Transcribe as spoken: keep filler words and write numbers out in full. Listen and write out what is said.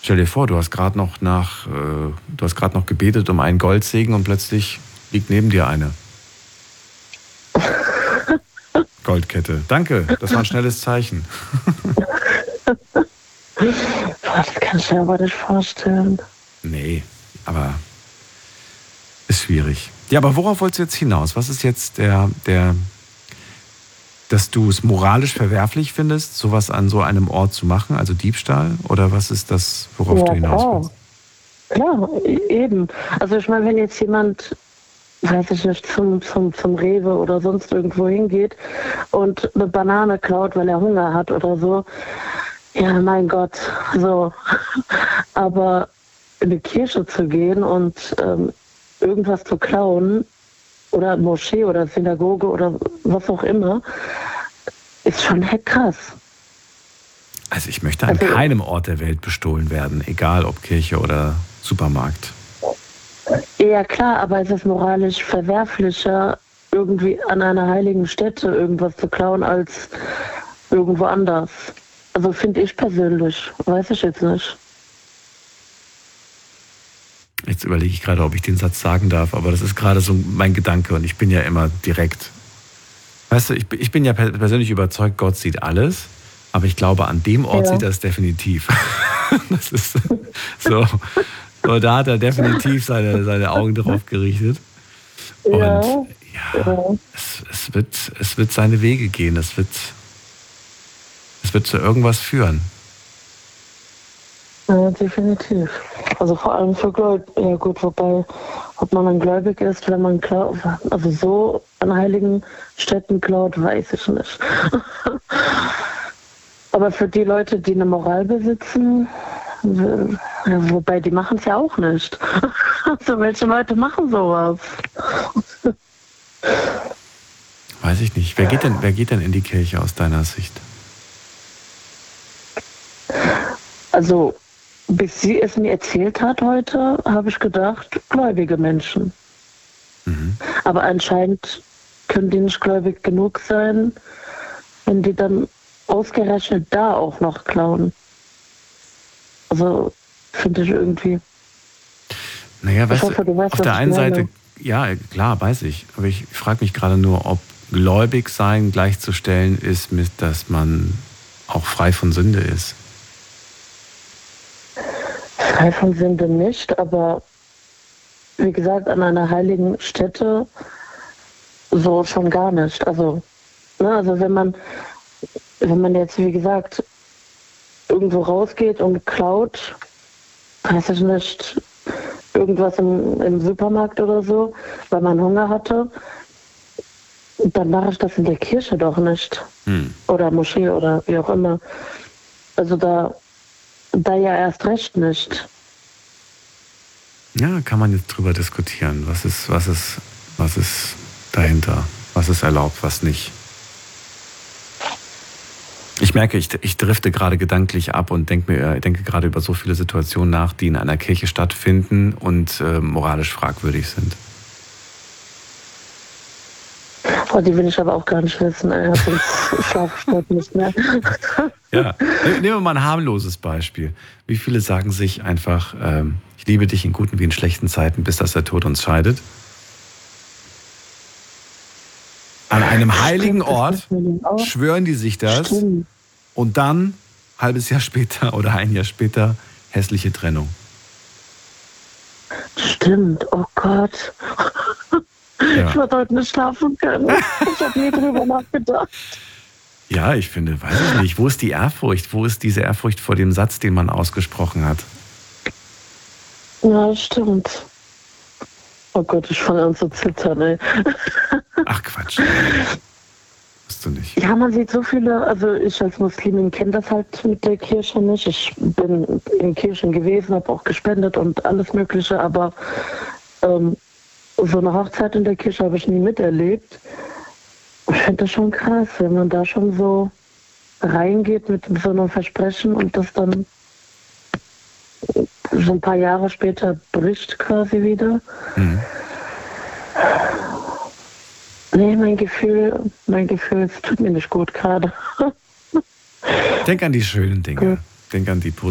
Stell dir vor, du hast gerade noch nach, äh, du hast gerade noch gebetet um einen Goldsegen und plötzlich liegt neben dir eine Goldkette. Danke, das war ein schnelles Zeichen. Das kannst du dir aber nicht vorstellen. Nee, aber ist schwierig. Ja, aber worauf wolltest du jetzt hinaus? Was ist jetzt der, der, dass du es moralisch verwerflich findest, sowas an so einem Ort zu machen, also Diebstahl? Oder was ist das, worauf du Ja, hinaus klar. willst? Klar, e- eben. Also ich meine, wenn jetzt jemand, weiß ich nicht, zum, zum, zum Rewe oder sonst irgendwo hingeht und eine Banane klaut, weil er Hunger hat oder so, ja, mein Gott, so. Aber in die Kirche zu gehen und ähm, irgendwas zu klauen oder Moschee oder Synagoge oder was auch immer, ist schon heck krass. Also ich möchte an Also, keinem Ort der Welt bestohlen werden, egal ob Kirche oder Supermarkt. ja klar, aber es ist moralisch verwerflicher, irgendwie an einer heiligen Stätte irgendwas zu klauen, als irgendwo anders. Also finde ich persönlich, weiß ich jetzt nicht. Jetzt überlege ich gerade, ob ich den Satz sagen darf, aber das ist gerade so mein Gedanke und ich bin ja immer direkt. Weißt du, ich, ich bin ja persönlich überzeugt, Gott sieht alles, aber ich glaube, an dem Ort Ja, sieht er es definitiv. Das ist so. So, da hat er definitiv seine, seine Augen drauf gerichtet. Und ja, ja, ja, es, es, wird, es wird seine Wege gehen. Es wird, es wird zu irgendwas führen. ja, definitiv. Also vor allem für Gläubig, ja gut, wobei, ob man dann gläubig ist, wenn man klaut, also so an heiligen Städten klaut, weiß ich nicht. Aber für die Leute, die eine Moral besitzen, w- ja, wobei die machen es ja auch nicht. Also welche Leute machen sowas? Weiß ich nicht. Wer geht denn, wer geht denn in die Kirche aus deiner Sicht? Also bis sie es mir erzählt hat heute, habe ich gedacht, gläubige Menschen. Mhm. Aber anscheinend können die nicht gläubig genug sein, wenn die dann ausgerechnet da auch noch klauen. Also finde ich irgendwie. Naja, Ich weißt du, hoffe, du weißt, auf was der ich einen Seite, meine. ja, klar, weiß ich. Aber ich frage mich gerade nur, ob gläubig sein gleichzustellen ist, mit, dass man auch frei von Sünde ist. Frei von Sünde nicht, aber wie gesagt, an einer heiligen Stätte so schon gar nicht. Also, ne, also wenn man, wenn man jetzt, wie gesagt, irgendwo rausgeht und klaut, weiß ich nicht, irgendwas im, im Supermarkt oder so, weil man Hunger hatte, dann mache ich das in der Kirche doch nicht. Hm. Oder Moschee oder wie auch immer. Also da, da ja erst recht nicht. Ja, kann man jetzt drüber diskutieren. Was ist, was ist, was ist dahinter? Was ist erlaubt, was nicht? Ich merke, ich, ich drifte gerade gedanklich ab und denke mir, denke gerade über so viele Situationen nach, die in einer Kirche stattfinden und äh, moralisch fragwürdig sind. Oh, die will ich aber auch gar nicht wissen. Ey. Sonst schlafe ich heute nicht mehr. Ja, nehmen wir mal ein harmloses Beispiel. Wie viele sagen sich einfach, ähm, ich liebe dich in guten wie in schlechten Zeiten, bis dass der Tod uns scheidet? An einem heiligen Stimmt, das Ort macht man auch. schwören die sich das Stimmt, und dann, halbes Jahr später oder ein Jahr später, hässliche Trennung. stimmt. Oh Gott. Ja. Ich werde heute nicht schlafen können. Ich habe nie drüber nachgedacht. Ja, ich finde, weiß ich nicht, wo ist die Ehrfurcht? Wo ist diese Ehrfurcht vor dem Satz, den man ausgesprochen hat? Ja, stimmt. Oh Gott, ich fange an zu zittern, ey. Ach Quatsch. Musst du nicht. Ja, man sieht so viele, also ich als Muslimin kenne das halt mit der Kirche nicht. Ich bin in Kirchen gewesen, habe auch gespendet und alles Mögliche, aber ähm, so eine Hochzeit in der Kirche habe ich nie miterlebt. Ich finde das schon krass, wenn man da schon so reingeht mit so einem Versprechen und das dann so ein paar Jahre später bricht quasi wieder. Mhm. Nee, mein Gefühl, mein Gefühl, es tut mir nicht gut gerade. Denk an die schönen Dinge. Denk an die